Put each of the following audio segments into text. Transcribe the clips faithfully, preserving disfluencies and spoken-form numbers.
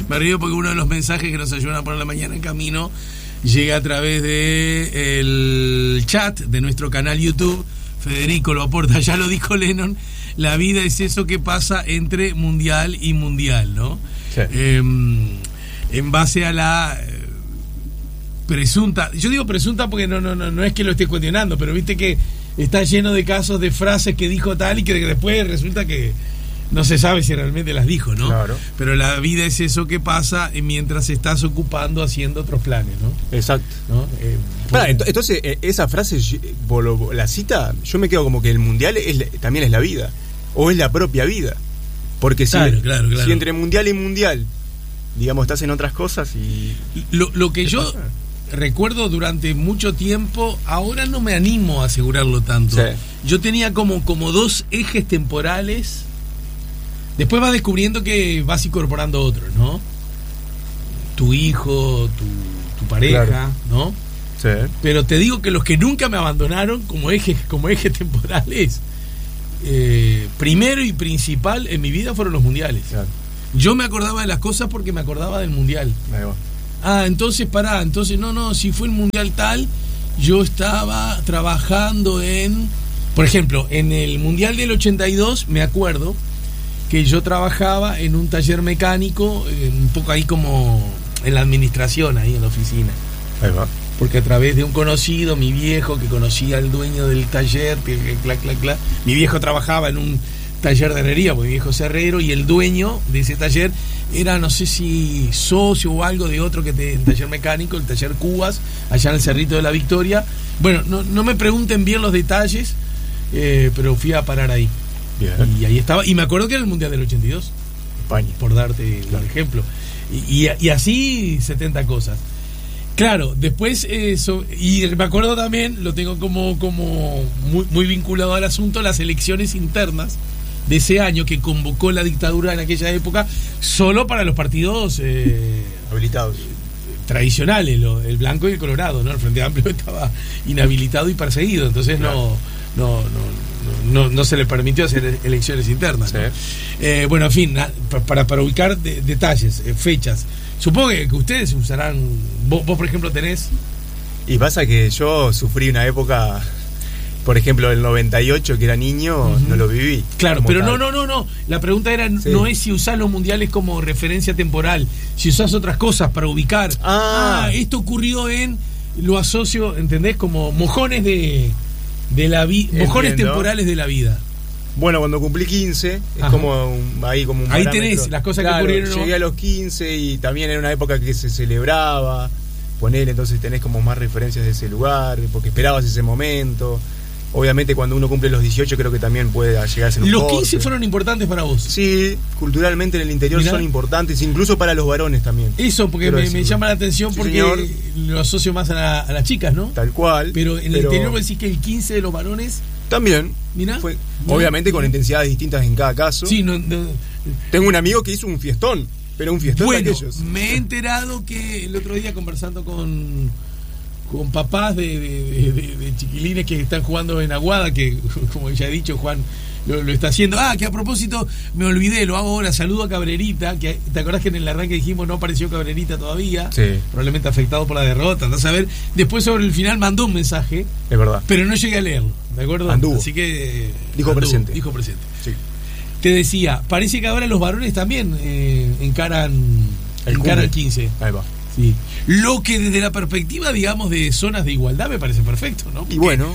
Me río porque uno de los mensajes que nos ayudan a poner la mañana en camino llega a través de el chat de nuestro canal YouTube. Federico lo aporta, ya lo dijo Lennon, la vida es eso que pasa entre mundial y mundial, ¿no? Sí. Eh, en base a la presunta, yo digo presunta porque no, no, no, no es que lo esté cuestionando, pero viste que está lleno de casos de frases que dijo tal y que después resulta que no se sabe si realmente las dijo, ¿no? Claro. Pero la vida es eso que pasa mientras estás ocupando haciendo otros planes, ¿no? Exacto. ¿No? Eh, Para, entonces, esa frase, la cita, yo me quedo como que el mundial es, también es la vida, o es la propia vida. Porque si, claro, claro, claro. si entre mundial y mundial, digamos, estás en otras cosas y... Lo, lo que yo pasa? recuerdo durante mucho tiempo, ahora no me animo a asegurarlo tanto. Sí. Yo tenía como, como dos ejes temporales. Después vas descubriendo que vas incorporando otros, ¿no? Tu hijo, tu, tu pareja, claro. ¿no? Sí. Pero te digo que los que nunca me abandonaron como ejes como ejes temporales, eh, primero y principal en mi vida fueron los mundiales. Claro. Yo me acordaba de las cosas porque me acordaba del mundial. Ahí va. Ah, entonces pará, entonces no, no, si fue el mundial tal, yo estaba trabajando en... Por ejemplo, en el mundial del ochenta y dos, me acuerdo que yo trabajaba en un taller mecánico, un poco ahí como en la administración, ahí en la oficina. Ahí va. Porque a través de un conocido, mi viejo, que conocía al dueño del taller, clac, clac, clac, mi viejo trabajaba en un taller de herrería, porque mi viejo es herrero, y el dueño de ese taller era, no sé si socio o algo de otro que te, el taller mecánico, el taller Cubas, allá en el Cerrito de la Victoria. Bueno, no, no me pregunten bien los detalles, eh, pero fui a parar ahí. Bien. Y ahí estaba, y me acuerdo que era el Mundial del ochenta y dos, España, por darte claro. un ejemplo. Y, y, y así setenta cosas. Claro, después eso, y me acuerdo también, lo tengo como, como muy, muy vinculado al asunto, las elecciones internas de ese año que convocó la dictadura en aquella época solo para los partidos eh, habilitados, tradicionales, lo, el blanco y el colorado, ¿no? El Frente Amplio estaba inhabilitado y perseguido, entonces claro. no, no, no, no, no se le permitió hacer elecciones internas, ¿no? Sí. Eh, bueno, en fin, para, para ubicar de, detalles, eh, fechas. Supongo que, que ustedes usarán. Vos, vos, por ejemplo, tenés. Y pasa que yo sufrí una época, por ejemplo, el noventa y ocho, que era niño, uh-huh. no lo viví. Claro, pero tal. no, no, no, no. La pregunta era, sí. no es si usás los mundiales como referencia temporal, si usás otras cosas para ubicar. Ah, ah esto ocurrió en. Lo asocio, ¿entendés? Como mojones de, de la vida. Mojones temporales de la vida. Bueno, cuando cumplí quince, es Ajá. como un, ahí como un ahí parámetro. Tenés las cosas claro, que ocurrieron. Llegué a los quince y también era una época que se celebraba, ponele, entonces tenés como más referencias de ese lugar, porque esperabas ese momento. Obviamente cuando uno cumple los dieciocho creo que también puede llegar a ser un ¿Los corte. quince fueron importantes para vos? Sí, culturalmente en el interior Mirá. son importantes, incluso para los varones también. Eso, porque me, me llama la atención sí, porque señor. lo asocio más a, la, a las chicas, ¿no? Tal cual. Pero en el pero... interior vos decís que el quince de los varones... También. Mirá. Fue, obviamente con intensidades distintas en cada caso. Sí, no, no. Tengo un amigo que hizo un fiestón, pero un fiestón bueno, de aquellos. Me he enterado que el otro día conversando con con papás de, de, de, de chiquilines que están jugando en Aguada, que como ya he dicho, Juan lo, lo está haciendo. Ah, que a propósito me olvidé, lo hago ahora, saludo a Cabrerita, que te acordás que en el arranque dijimos no apareció Cabrerita todavía, sí. probablemente afectado por la derrota, andás a ver. Después sobre el final mandó un mensaje, es verdad, pero no llegué a leerlo, ¿de acuerdo? Anduvo. Así que dijo anduvo, presente. Dijo presente. Sí. Te decía, parece que ahora los varones también eh, encaran el, encaran el quince. Ahí va. Sí. Lo que desde la perspectiva, digamos, de zonas de igualdad me parece perfecto, ¿no? Porque y bueno,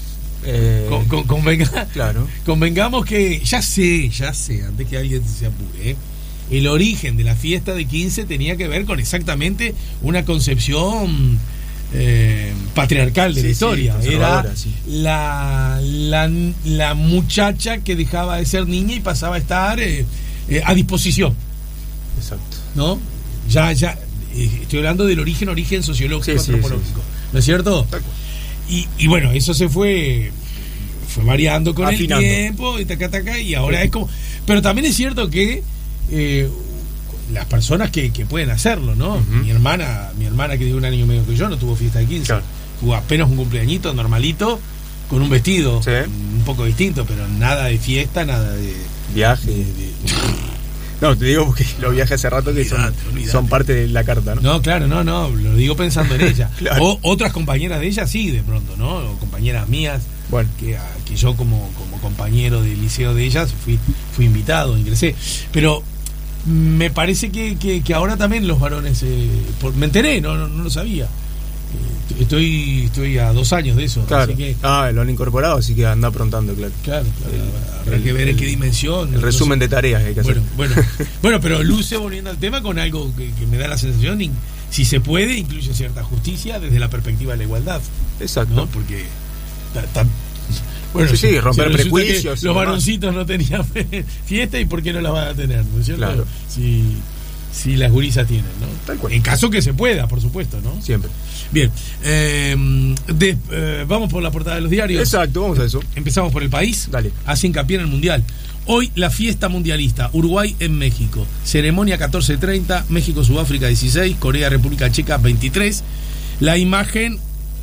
eh, con, con, convenga, claro. convengamos que, ya sé, ya sé, antes que alguien se apure, ¿eh? El origen de la fiesta de quince tenía que ver con exactamente una concepción eh, patriarcal de sí, la historia. Sí, Era sí. la, la, la muchacha que dejaba de ser niña y pasaba a estar eh, eh, a disposición. Exacto. ¿No? Ya, ya. Estoy hablando del origen, origen sociológico, sí, antropológico, sí, sí. ¿no es cierto? Y, y bueno, eso se fue fue variando con Afinando. el tiempo y taca, taca, y ahora sí. es como... Pero también es cierto que eh, las personas que, que pueden hacerlo, ¿no? Uh-huh. Mi hermana, mi hermana que tiene un año medio que yo, no tuvo fiesta de quince, claro. tuvo apenas un cumpleañito normalito, con un vestido sí. un poco distinto, pero nada de fiesta, nada de... Viaje. De, de, No, te digo porque lo viajé hace rato que son, Olvidate, olvidate. son parte de la carta, ¿no? No, claro, no, no, lo digo pensando en ella. Claro. O otras compañeras de ella sí, de pronto, ¿no? O compañeras mías, Bueno. que, a- que yo como, como compañero del liceo de ellas fui, fui invitado, ingresé. Pero me parece que, que, que ahora también los varones, eh, por- me enteré, no, no, no lo sabía. Eh, Estoy, estoy a dos años de eso, Claro. así que... Ah, lo han incorporado, así que anda prontando, claro. Claro, claro, El- habrá que ver en el- qué dimensión. El no resumen sé. de tareas que hay que hacer. Bueno, bueno, bueno, pero luce, volviendo al tema, con algo que, que me da la sensación, y si se puede, incluye cierta justicia desde la perspectiva de la igualdad, Exacto. ¿no? Porque ta- ta- bueno, Sí, sí, si- romper si resulta prejuicios que y Los demás. varoncitos no tenían fiesta, ¿y por qué no las van a tener? ¿No es cierto? Claro. Si, si las gurisas tienen, ¿no? Tal cual. En caso que se pueda, por supuesto, ¿no? Siempre. Bien, eh, de- eh, vamos por la portada de los diarios. Exacto, vamos a eso. Empezamos por el país. Dale. Hace hincapié en el Mundial. Hoy la fiesta mundialista. Uruguay en México. Ceremonia catorce treinta. México-Sudáfrica dieciséis. Corea-República Checa veintitrés. La imagen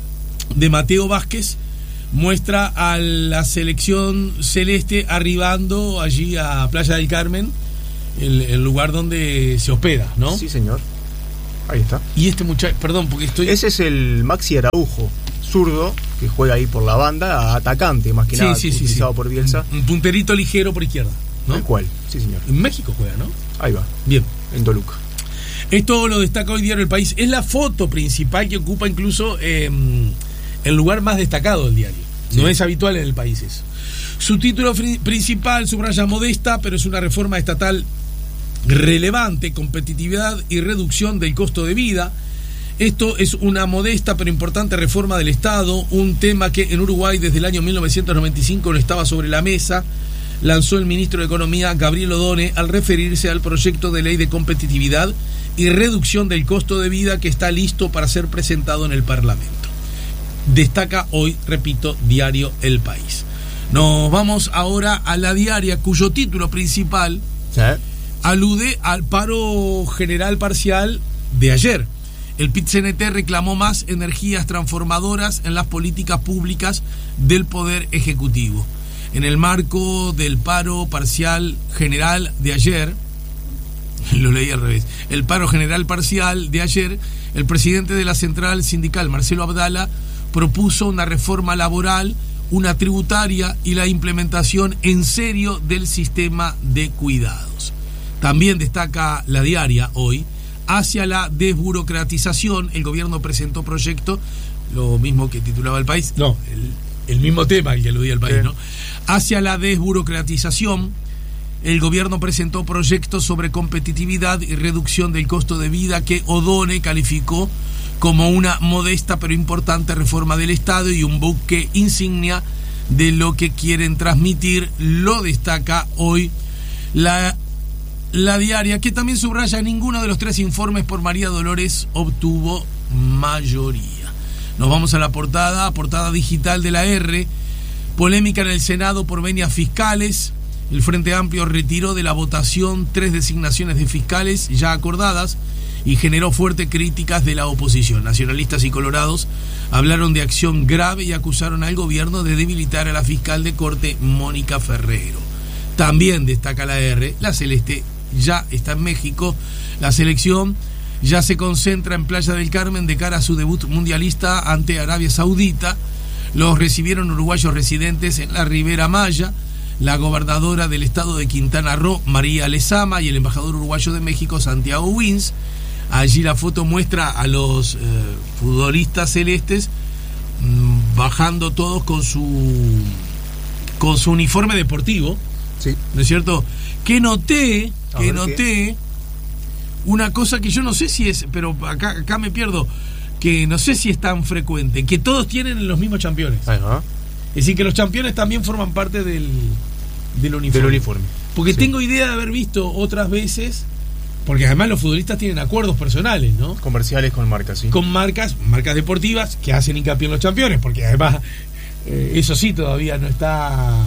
de Mateo Vázquez muestra a la selección celeste arribando allí a Playa del Carmen, el, el lugar donde se hospeda, ¿no? Sí, señor. Ahí está. Y este muchacho, perdón, porque estoy... Ese es el Maxi Araujo, zurdo, que juega ahí por la banda, atacante más que Sí, nada, sí, sí, utilizado sí. por Bielsa. Un punterito ligero por izquierda, ¿no? Tal cual, sí, señor. En México juega, ¿no? Ahí va, Bien. en Toluca. Esto lo destaca hoy Diario El País. Es la foto principal que ocupa incluso eh, el lugar más destacado del diario. Sí. No es habitual en El País eso. Su título fri- principal subraya modesta, pero es una reforma estatal relevante, competitividad y reducción del costo de vida. Esto es una modesta pero importante reforma del Estado, un tema que en Uruguay desde el año mil novecientos noventa y cinco no estaba sobre la mesa. Lanzó el ministro de Economía, Gabriel Odone, al referirse al proyecto de ley de competitividad y reducción del costo de vida que está listo para ser presentado en el Parlamento. Destaca hoy, repito, Diario El País. Nos vamos ahora a La Diaria, cuyo título principal ¿Sí? alude al paro general parcial de ayer. El P I T C N T reclamó más energías transformadoras en las políticas públicas del Poder Ejecutivo. En el marco del paro parcial general de ayer, lo leí al revés, el paro general parcial de ayer, el presidente de la central sindical, Marcelo Abdala, propuso una reforma laboral, una tributaria y la implementación en serio del sistema de cuidados. También destaca La Diaria hoy, hacia la desburocratización, el gobierno presentó proyecto, lo mismo que titulaba El País, no, el, el mismo tema el que aludía El País, Sí. ¿no? Hacia la desburocratización, el gobierno presentó proyectos sobre competitividad y reducción del costo de vida que Odone calificó como una modesta pero importante reforma del Estado y un buque insignia de lo que quieren transmitir. Lo destaca hoy la, la Diaria, que también subraya: ninguno de los tres informes por María Dolores obtuvo mayoría. Nos vamos a la portada, portada digital de la R. Polémica en el Senado por venias fiscales. El Frente Amplio retiró de la votación tres designaciones de fiscales ya acordadas y generó fuertes críticas de la oposición. Nacionalistas y colorados hablaron de acción grave y acusaron al gobierno de debilitar a la fiscal de corte, Mónica Ferrero. También destaca la R, la Celeste ya está en México. La selección ya se concentra en Playa del Carmen de cara a su debut mundialista ante Arabia Saudita. Los recibieron uruguayos residentes en la Ribera Maya, la gobernadora del estado de Quintana Roo, María Lezama, y el embajador uruguayo de México, Santiago Wins. Allí la foto muestra a los eh, futbolistas celestes mmm, bajando todos con su con su uniforme deportivo, Sí. ¿no es cierto? Que noté, A que ver noté qué. una cosa que yo no sé si es, pero acá, acá me pierdo, que no sé si es tan frecuente, que todos tienen los mismos campeones. Ahí va. Es decir, que los campeones también forman parte del, del uniforme. Del uniforme. Porque Sí. tengo idea de haber visto otras veces, porque además los futbolistas tienen acuerdos personales, ¿no? Comerciales con marcas, sí. Con marcas, marcas deportivas que hacen hincapié en los campeones, porque además eh, eso sí todavía no está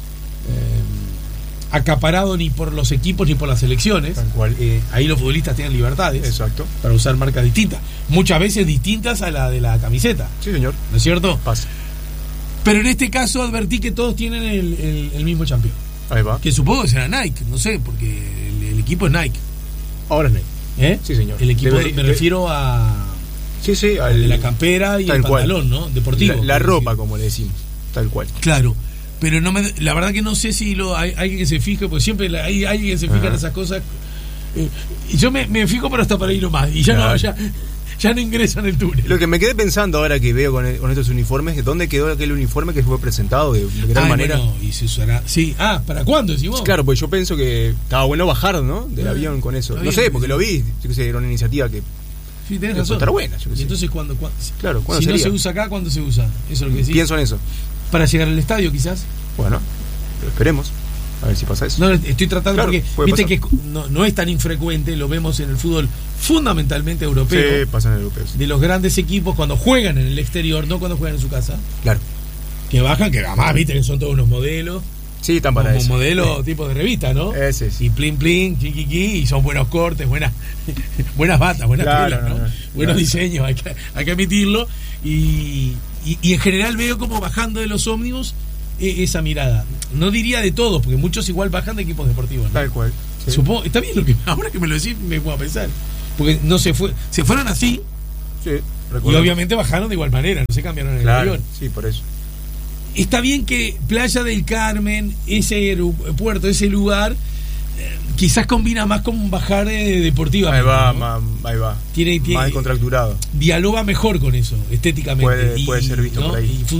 eh, acaparado ni por los equipos ni por las selecciones. Tal cual. Eh, ahí los futbolistas tienen libertades Exacto. para usar marcas distintas, muchas veces distintas a la de la camiseta, Sí, señor. ¿no es cierto? Pasa. Pero en este caso advertí que todos tienen el, el, el mismo campeón, Ahí va. que supongo que será Nike, no sé, porque el, el equipo es Nike. Ahora es Nike. ¿Eh? Sí, señor. El equipo, Debería- me refiero a... Sí, sí, al de la campera y el tal cual. pantalón, ¿no? Deportivo. La, la por ropa, decir. como le decimos. Tal cual. Claro, pero no me, la verdad que no sé si lo, hay alguien que se fije, porque siempre la- hay alguien que se fija Ajá. en esas cosas. Eh, y yo me, me fijo, pero hasta para ir nomás. Y ya Claro. no, ya, ya no ingreso en el túnel. Lo que me quedé pensando ahora que veo con, el- con estos uniformes, ¿dónde quedó aquel uniforme que fue presentado de, de tal Ay, manera? bueno, y se usará. Sí, ah, ¿para cuándo decís vos? Claro, pues yo pienso que estaba bueno bajar, ¿no? Del Ah, avión con eso. está No bien, sé, porque sí. lo vi. Yo qué sé, era una iniciativa que. Sí, tenés Puede razón. estar buena, yo qué Y sé. entonces, ¿cuándo, cuándo? Claro, ¿cuándo si sería? no se usa acá, ¿cuándo se usa? Eso es lo que decís. Pienso en eso. Para llegar al estadio, quizás. Bueno, esperemos. A ver si pasa eso. No, estoy tratando Claro, porque puede viste pasar. que no, no es tan infrecuente, lo vemos en el fútbol fundamentalmente europeo. Sí, pasan europeos. De los grandes equipos cuando juegan en el exterior, no cuando juegan en su casa, Claro. que bajan, que además viste que son todos unos modelos, Sí, están para como eso. modelos tipo de revista, ¿no? Ese sí. Y plin plin, chiquiqui, y son buenos cortes, buenas buenas batas, buenas Claro, telas, ¿no? no, no, Buenos claro. diseños, hay que, hay que admitirlo. Y, y, y en general veo como bajando de los ómnibus eh, esa mirada. No diría de todos, porque muchos igual bajan de equipos deportivos, ¿no? Tal cual. Sí. Supongo, está bien lo que ahora que me lo decís me puedo pensar. Porque no se fue, se fueron así Sí, y recuerdo. obviamente bajaron de igual manera, no se cambiaron en el Claro, avión. sí, por eso. Está bien que Playa del Carmen, ese aeropuerto, ese lugar, eh, quizás combina más con bajar eh, deportivamente. Ahí va, ¿no? ma- ahí va. Tiene- tiene- Más contracturado. Dialoga mejor con eso, estéticamente. Puede- Y- puede ser visto ¿no? por ahí. Y